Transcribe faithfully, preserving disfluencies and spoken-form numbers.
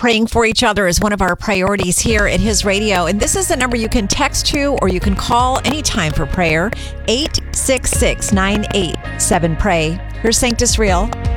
Praying for each other is one of our priorities here at His Radio. And this is the number you can text to or you can call anytime for prayer. eight six six, nine eight seven, pray. Here's Sanctus Real.